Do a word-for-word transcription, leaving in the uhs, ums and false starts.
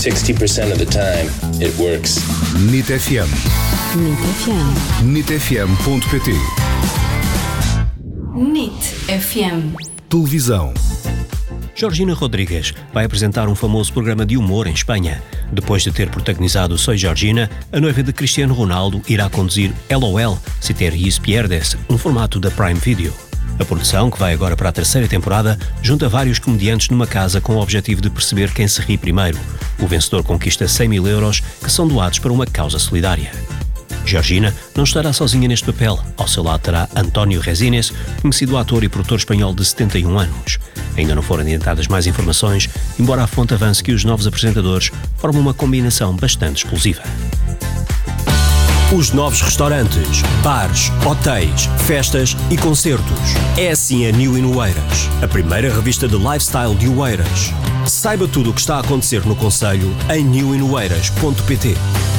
sixty percent of the time, it works. N I T F M. N I T F M. N I T F M ponto P T. N I T F M. Televisão. Georgina Rodríguez vai apresentar um famoso programa de humor em Espanha. Depois de ter protagonizado Soy Georgina, a noiva de Cristiano Ronaldo irá conduzir L O L, Si te ríes pierdes, um formato da Prime Video. A produção, que vai agora para a terceira temporada, junta vários comediantes numa casa com o objetivo de perceber quem se ri primeiro. O vencedor conquista cem mil euros, que são doados para uma causa solidária. Georgina não estará sozinha neste papel. Ao seu lado terá António Resines, conhecido ator e produtor espanhol de setenta e um anos. Ainda não foram adiantadas mais informações, embora a fonte avance que os novos apresentadores formam uma combinação bastante explosiva. Os novos restaurantes, bares, hotéis, festas e concertos. É assim a New in Oeiras, a primeira revista de lifestyle de Oeiras. Saiba tudo o que está a acontecer no concelho em new in oeiras ponto pt.